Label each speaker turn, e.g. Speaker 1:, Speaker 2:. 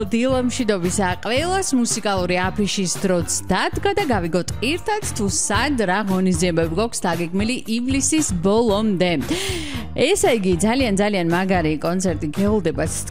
Speaker 1: დილამშვიდობის აყრილას მუსიკალური აფიშის დროც დადგა და გავიგოთ ერთად თუ სად რა ღონისძიებები გვაქვს დაგეგმილი ივლისის ბოლომდე. ესე იგი ძალიან მაგარი კონცერტი გეულდება